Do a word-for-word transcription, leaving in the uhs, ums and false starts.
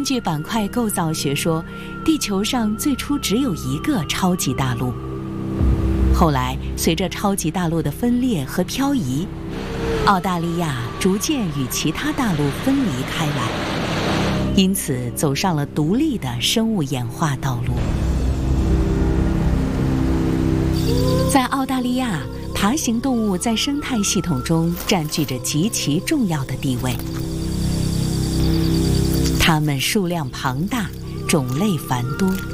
根据板块构造学说，地球上最初只有一个超级大陆。后来，随着超级大陆的分裂和漂移，澳大利亚逐渐与其他大陆分离开来，因此走上了独立的生物演化道路。在澳大利亚，爬行动物在生态系统中占据着极其重要的地位。它们数量庞大，种类繁多，